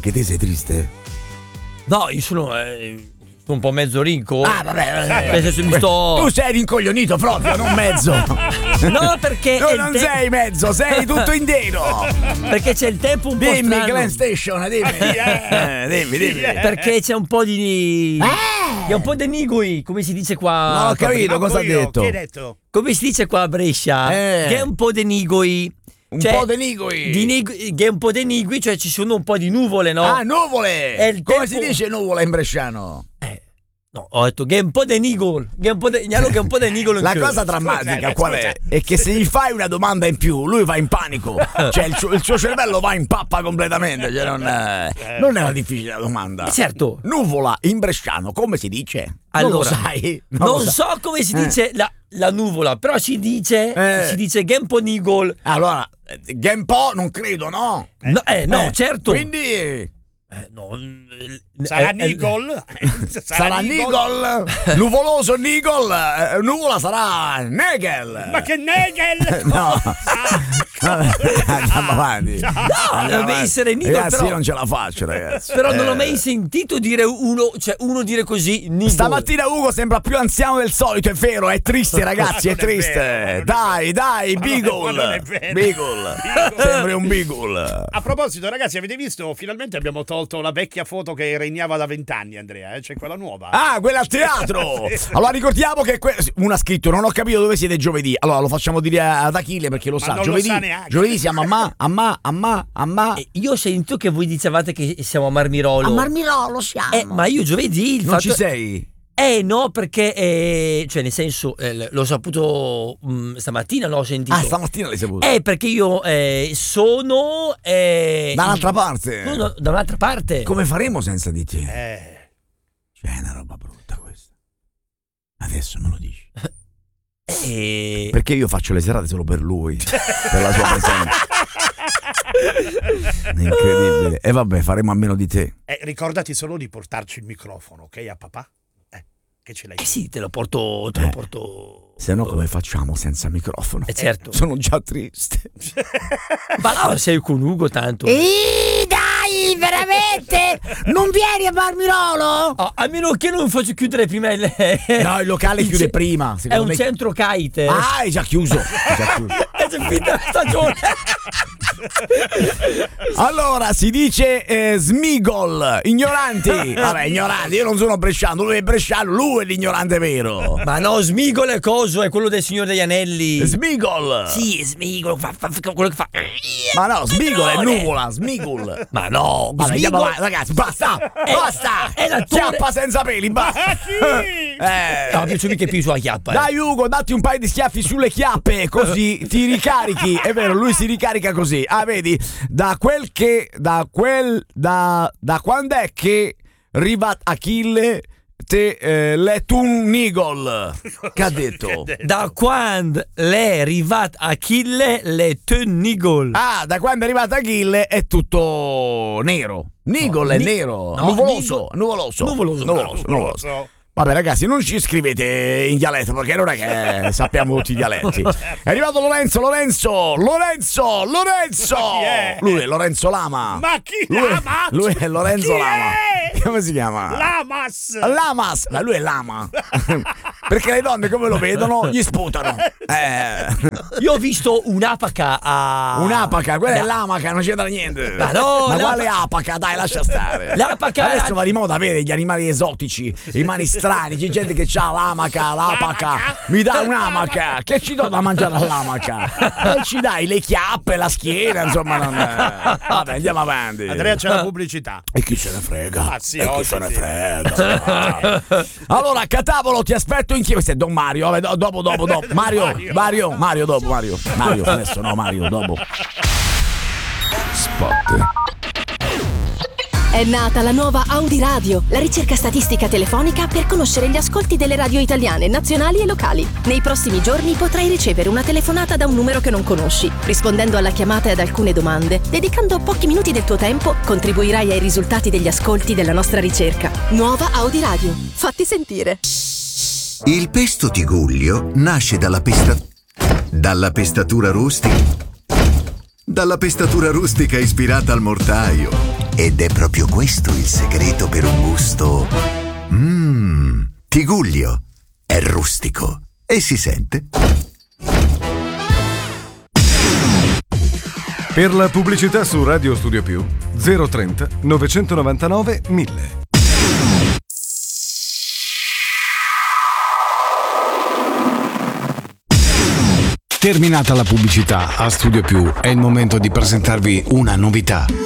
anche te sei triste? No, io sono un po' mezzo rinco. Ah, vabbè. Nel senso mi sto... Tu sei rincoglionito proprio, non mezzo. No, perché... Tu non sei mezzo, sei tutto intero. Perché c'è il tempo un po' Dimmi, strano. Glenn Station, dimmi. Perché c'è un po' di... C'è un po' di nigui, come si dice qua. Non ho capito cosa ha detto. Che hai detto? Come si dice qua a Brescia? Che è un po' di nigui. Un po' di nigui. Che è un po' di nigui, cioè ci sono un po' di nuvole, no? Ah, nuvole! È il Come tempo- si dice nuvola in bresciano? No, ho detto che è un po' di nigol. Che è un po' di nigol. La cosa drammatica qual è? È che se gli fai una domanda in più, lui va in panico. Cioè il suo cervello va in pappa completamente. Cioè non è una difficile la domanda. Certo. Nuvola in bresciano, come si dice? Allora, non lo sai? Non so come si dice la nuvola, però si dice che è un po' nigol. Allora, Genpo non credo, no? No, certo. Quindi... Sarà Nigol? Sarà Nigol? Nuvoloso Nigol? Nuvola sarà Negel? Ma che Negel? No. Andiamo avanti. No, deve essere Nigol. Ragazzi, però, io non ce la faccio, ragazzi. Però non l'ho mai sentito dire uno dire così. Nigol. Stamattina Ugo sembra più anziano del solito, è vero, è triste, ragazzi, è triste. Dai, Beagle. non è vero. Beagle. Sembri un Beagle. A proposito, ragazzi, avete visto? Finalmente abbiamo tolto la vecchia foto che regnava da 20 anni, Andrea. C'è quella nuova. Ah, quella al teatro. Allora ricordiamo che uno ha scritto: non ho capito dove siete giovedì. Allora lo facciamo dire ad Achille perché lo sa. non Giovedì, lo sa neanche. giovedì siamo a Ma. Io ho sentito che voi dicevate che siamo a Marmirolo. A Marmirolo siamo. Ma io giovedì non ci sei? No, perché cioè nel senso l'ho saputo stamattina, l'ho sentito. Ah, stamattina l'hai saputo? Perché io sono Dall'altra parte. No, da un'altra parte. Come faremo senza di te? C'è una roba brutta questa. Adesso me lo dici. Perché io faccio le serate solo per lui, per la sua presenza. È incredibile. E vabbè, faremo a meno di te. Ricordati solo di portarci il microfono, ok, a papà? Che ce l'hai? Sì, te lo porto. Se no come facciamo senza microfono? Certo. Sono già triste. Ma no, sei con Ugo tanto. Dai, veramente? Non vieni a Marmirolo? A meno che non faccio chiudere prima No, il locale chiude prima. È un centro kite. Ah, è già chiuso. È già finita la stagione. Allora, si dice smigol, ignoranti. Vabbè, ignoranti, io non sono bresciano, lui è bresciano, lui è l'ignorante vero. Ma no, Smigol è coso, è quello del Signore degli Anelli. Smigol. Sì, Smigol, fa quello che fa. Ma no, Smigol è nuvola, Smigol. Ma no, vabbè, andiamo avanti, ragazzi, basta. È l'attore. Chiappa senza peli, basta. No, piace mica più sulla chiappa. Dai Ugo, datti un paio di schiaffi sulle chiappe, così ti ricarichi. È vero, lui si ricarica così. Ah, vedi, da quando è che Rivat Achille te letto un nigol? Che ha detto? Da quando l'è arrivato Achille letto un nigol. Ah, da quando è arrivato Achille è tutto nero. Nigol è nero. No, Nuvoloso. Vabbè ragazzi, non ci scrivete in dialetto perché non è che sappiamo tutti i dialetti. È arrivato Lorenzo. Chi è? Lui è Lorenzo Lama. Ma chi Lama? Lui è Lorenzo Chi Lama. è? Come si chiama? Lamas. Ma lui è Lama. Perché le donne come lo vedono gli sputano. Io ho visto un'apaca a... Un'apaca, quella è l'amaca, non c'entra niente. Ma no, ma quale apaca? Dai, lascia stare. L'apaca adesso va di moda avere gli animali esotici, i mani strani, c'è gente che ha l'amaca, l'apaca. Mi dà un'amaca, che ci do da mangiare all'amaca? E ci dai le chiappe, la schiena, insomma non... Vabbè, andiamo avanti. Andrea, c'è la pubblicità. E chi se ne frega? Ah, sì, e chi se ne frega? Allora, Catavolo, ti aspetto in chiesa. Questo è Don Mario. Vabbè, dopo. Mario, dopo. Mario, adesso no, Mario, dopo. Spot. È nata la nuova Audi Radio, la ricerca statistica telefonica per conoscere gli ascolti delle radio italiane, nazionali e locali. Nei prossimi giorni potrai ricevere una telefonata da un numero che non conosci. Rispondendo alla chiamata e ad alcune domande, dedicando pochi minuti del tuo tempo, contribuirai ai risultati degli ascolti della nostra ricerca. Nuova Audi Radio. Fatti sentire. Il pesto Tigullio nasce dalla pestatura rustica ispirata al mortaio Ed è proprio questo il segreto per un gusto. Tigullio. È rustico. E si sente. Per la pubblicità su Radio Studio Più 030 999 1000. Terminata la pubblicità a Studio Più, è il momento di presentarvi una novità.